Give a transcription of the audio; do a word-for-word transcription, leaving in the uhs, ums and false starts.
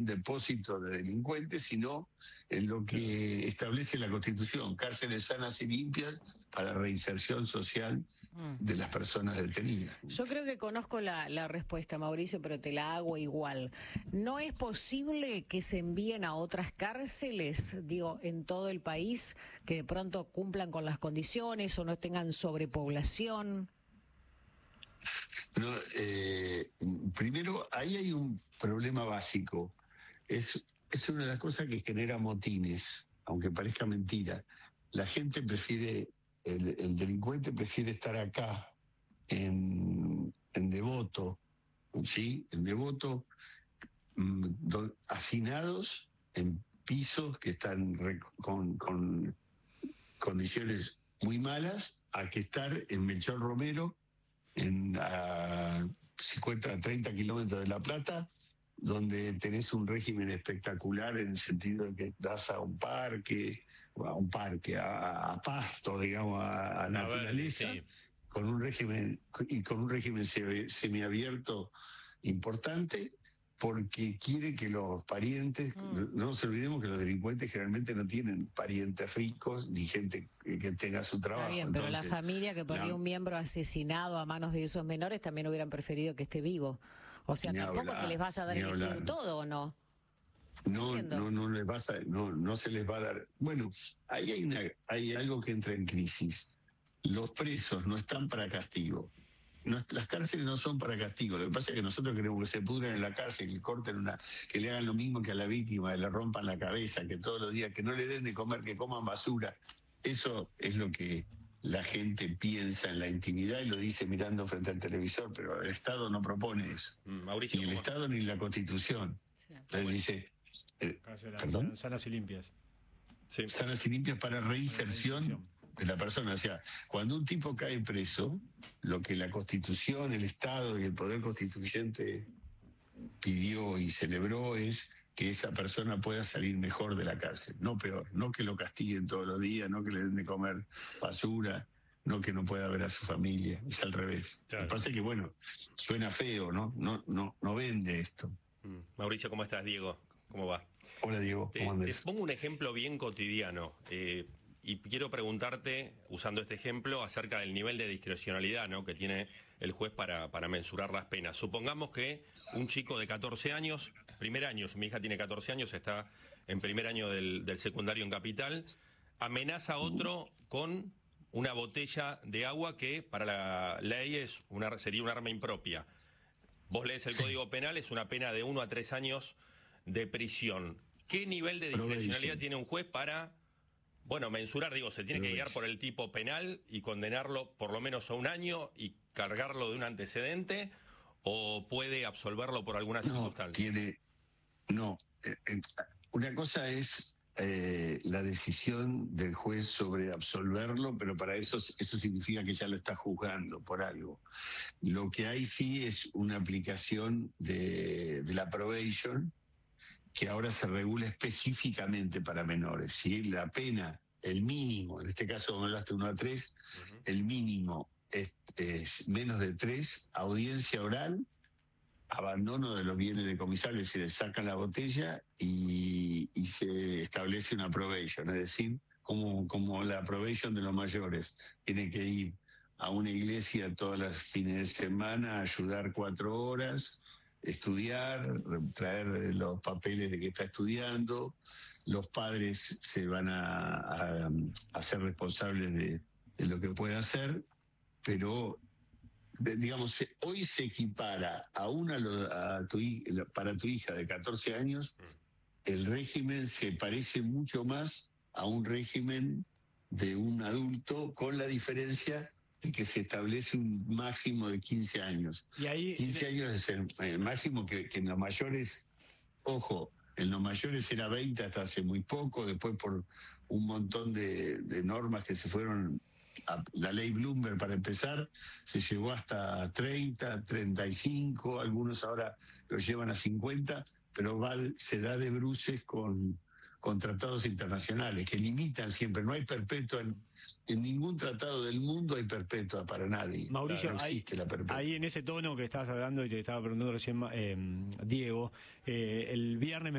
depósito de delincuentes, sino en lo que establece la Constitución, cárceles sanas y limpias para reinserción social de las personas detenidas. Yo creo que conozco la, la respuesta, Mauricio, pero te la hago igual. ¿No es posible que se envíen a otras cárceles, digo, en todo el país, que de pronto cumplan con las condiciones o no tengan sobrepoblación? No, eh, primero, ahí hay un problema básico. Es, es una de las cosas que genera motines, aunque parezca mentira. La gente prefiere, el, el delincuente prefiere estar acá, en, en Devoto, ¿sí? En Devoto, do, hacinados en pisos que están rec, con, con condiciones muy malas, a que estar en Melchor Romero, en a cincuenta, treinta kilómetros de La Plata, donde tenés un régimen espectacular en el sentido de que das a un parque, a un parque, a, a pasto, digamos, a, a naturaleza, a ver, sí. con un régimen y con un régimen semiabierto importante, porque quiere que los parientes, mm. no, no nos olvidemos que los delincuentes generalmente no tienen parientes ricos ni gente que, que tenga su trabajo. Está bien, Entonces, pero la familia que ponía la... un miembro asesinado a manos de esos menores también hubieran preferido que esté vivo. O sea, ni tampoco hablar, que les vas a dar a elegir hablar. todo, ¿o no? No, no, no les vas a, no, no se les va a dar. Bueno, ahí hay una, hay algo que entra en crisis. Los presos no están para castigo. No, las cárceles no son para castigo. Lo que pasa es que nosotros queremos que se pudren en la cárcel, que corten una, que le hagan lo mismo que a la víctima, que le rompan la cabeza, que todos los días, que no le den de comer, que coman basura. Eso es lo que la gente piensa en la intimidad y lo dice mirando frente al televisor, pero el Estado no propone eso. Mm, Mauricio, ni el Estado ni la Constitución. Sí. Entonces dice, eh, ¿perdón? Sanas y limpias. Sí. Sanas y limpias para reinserción de la persona. O sea, cuando un tipo cae preso, lo que la Constitución, el Estado y el Poder Constituyente pidió y celebró es que esa persona pueda salir mejor de la cárcel, no peor, no que lo castiguen todos los días, no que le den de comer basura, no que no pueda ver a su familia, es al revés. Claro. Me parece que, bueno, suena feo, ¿no? No, no, no vende esto. Mm. Mauricio, ¿cómo estás? Diego, ¿cómo va? Hola, Diego, te, ¿cómo andas? Te pongo un ejemplo bien cotidiano. Eh, Y quiero preguntarte, usando este ejemplo, acerca del nivel de discrecionalidad, ¿no?, que tiene el juez para, para mensurar las penas. Supongamos que un chico de catorce años, primer año, mi hija tiene catorce años, está en primer año del, del secundario en Capital, amenaza a otro con una botella de agua que para la ley es una, sería un arma impropia. Vos lees el Código Penal, es una pena de uno a tres años de prisión. ¿Qué nivel de discrecionalidad tiene un juez para... Bueno, mensurar, digo, se tiene que guiar por el tipo penal y condenarlo por lo menos a un año y cargarlo de un antecedente, o puede absolverlo por alguna no, circunstancia? Tiene, no, eh, eh, una cosa es eh, la decisión del juez sobre absolverlo, pero para eso eso significa que ya lo está juzgando por algo. Lo que hay sí es una aplicación de, de la probation, que ahora se regula específicamente para menores, ¿sí? La pena, el mínimo, en este caso me hablaste uno a tres, uh-huh. el mínimo es, es menos de tres, audiencia oral, abandono de los bienes decomisables, se le sacan la botella y, y se establece una probation, es decir, como, como la probation de los mayores. Tiene que ir a una iglesia todos los fines de semana, ayudar cuatro horas, estudiar, traer los papeles de que está estudiando, los padres se van a, a, a ser responsables de, de lo que pueda hacer, pero de, digamos, hoy se equipara a una a tu, para tu hija de catorce años, el régimen se parece mucho más a un régimen de un adulto, con la diferencia de que se establece un máximo de quince años. Y ahí, quince años es el, el máximo que, que en los mayores, ojo, en los mayores era veinte hasta hace muy poco, después por un montón de, de normas que se fueron, a, la ley Bloomberg para empezar, se llevó hasta treinta, treinta y cinco, algunos ahora lo llevan a cincuenta, pero va, se da de bruces con... con tratados internacionales que limitan siempre, no hay perpetua en, en ningún tratado del mundo, hay perpetua para nadie. Mauricio, no existe ahí, la perpetua. Ahí en ese tono que estabas hablando y te estaba preguntando recién eh, Diego, eh, el viernes me